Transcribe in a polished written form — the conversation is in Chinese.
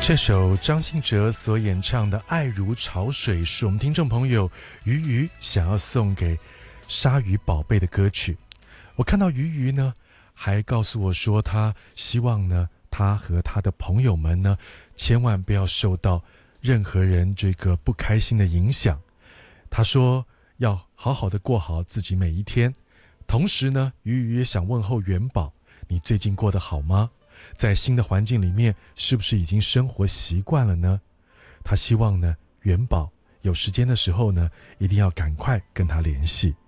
这首张信哲所演唱的《爱如潮水》是我们听众朋友鱼鱼想要送给鲨鱼宝贝的歌曲。我看到鱼鱼呢还告诉我说，他希望呢他和他的朋友们呢千万不要受到任何人这个不开心的影响。他说要好好的过好自己每一天。同时呢，鱼鱼也想问候元宝，你最近过得好吗？在新的环境里面，是不是已经生活习惯了呢？他希望呢，元宝有时间的时候呢，一定要赶快跟他联系。